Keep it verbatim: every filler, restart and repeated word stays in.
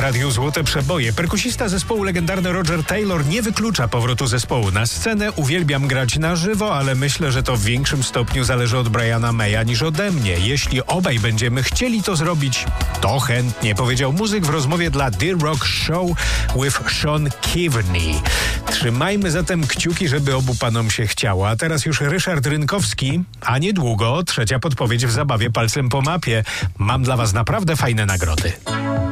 radiu Złote Przeboje. Perkusista zespołu legendarny Roger Taylor nie wyklucza powrotu zespołu na scenę. Uwielbiam grać na żywo, ale myślę, że to w większym stopniu zależy od Briana Maya niż ode mnie. Jeśli obaj będziemy chcieli to zrobić, to chętnie, powiedział muzyk w rozmowie dla The Rock Show with Sean Keaveney. Trzymajmy zatem kciuki, żeby obu panom się chciało. A teraz już Ryszard Rynkowski, a niedługo trzecia podpowiedź w zabawie palcem po mapie. Mam dla was naprawdę fajne nagrody.